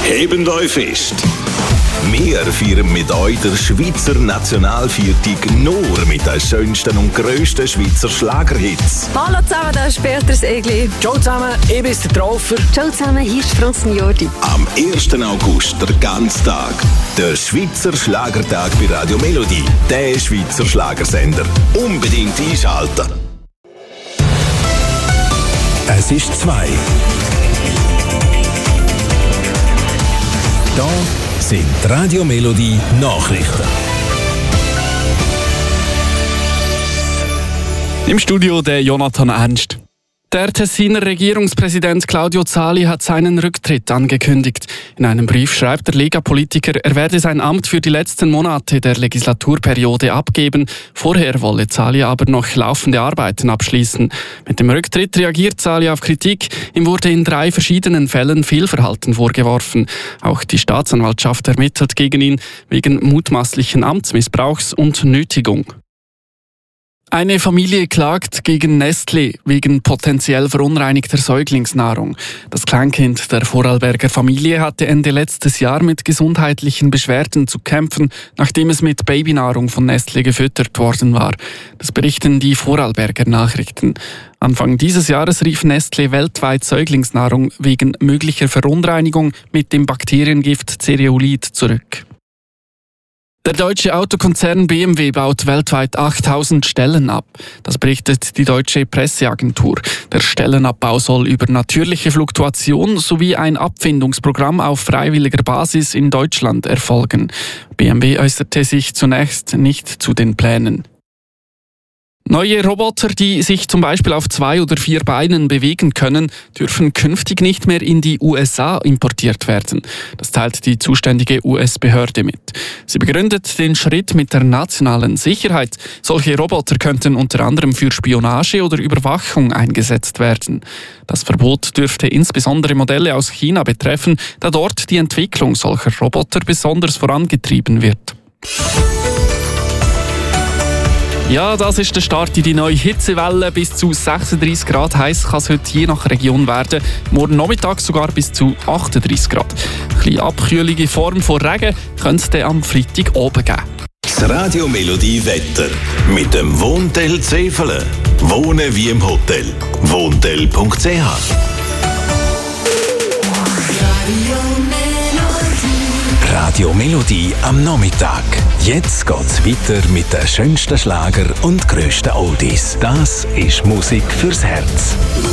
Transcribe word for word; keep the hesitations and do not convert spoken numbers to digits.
Hebt euch fest. Wir feiern mit euch den Schweizer Nationalviertag nur mit den schönsten und grössten Schweizer Schlagerhits. Hallo zusammen, da ist Peter Egli. Ciao zusammen, ich bin der Traufer. Ciao zusammen, hier ist Franz Jordi. Am ersten August, der ganze Tag, der Schweizer Schlagertag bei Radio Melodie. Der Schweizer Schlagersender. Unbedingt einschalten. Es ist zwei. Da sind Radio Melodie Nachrichten. Im Studio der Jonathan Ernst. Der Tessiner Regierungspräsident Claudio Zali hat seinen Rücktritt angekündigt. In einem Brief schreibt der Lega-Politiker, er werde sein Amt für die letzten Monate der Legislaturperiode abgeben. Vorher wolle Zali aber noch laufende Arbeiten abschließen. Mit dem Rücktritt reagiert Zali auf Kritik. Ihm wurde in drei verschiedenen Fällen Fehlverhalten vorgeworfen. Auch die Staatsanwaltschaft ermittelt gegen ihn wegen mutmaßlichen Amtsmissbrauchs und Nötigung. Eine Familie klagt gegen Nestlé wegen potenziell verunreinigter Säuglingsnahrung. Das Kleinkind der Vorarlberger Familie hatte Ende letztes Jahr mit gesundheitlichen Beschwerden zu kämpfen, nachdem es mit Babynahrung von Nestlé gefüttert worden war. Das berichten die Vorarlberger Nachrichten. Anfang dieses Jahres rief Nestlé weltweit Säuglingsnahrung wegen möglicher Verunreinigung mit dem Bakteriengift Cereulid zurück. Der deutsche Autokonzern B M W baut weltweit achttausend Stellen ab. Das berichtet die deutsche Presseagentur. Der Stellenabbau soll über natürliche Fluktuation sowie ein Abfindungsprogramm auf freiwilliger Basis in Deutschland erfolgen. B M W äußerte sich zunächst nicht zu den Plänen. Neue Roboter, die sich zum Beispiel auf zwei oder vier Beinen bewegen können, dürfen künftig nicht mehr in die U S A importiert werden. Das teilt die zuständige U S-Behörde mit. Sie begründet den Schritt mit der nationalen Sicherheit. Solche Roboter könnten unter anderem für Spionage oder Überwachung eingesetzt werden. Das Verbot dürfte insbesondere Modelle aus China betreffen, da dort die Entwicklung solcher Roboter besonders vorangetrieben wird. Ja, das ist der Start in die neue Hitzewelle. Bis zu sechsunddreissig Grad heiß kann es heute je nach Region werden. Morgen Nachmittag sogar bis zu achtunddreissig Grad. Eine kleine Abkühlung in Form von Regen könnte es am Freitag oben geben. Das Radio Melodie Wetter mit dem Wohntel Zefele. Wohnen wie im Hotel. Wohntel punkt c h. Radio Melodie am Nachmittag. Jetzt geht's weiter mit den schönsten Schlager und grössten Oldies. Das ist Musik fürs Herz.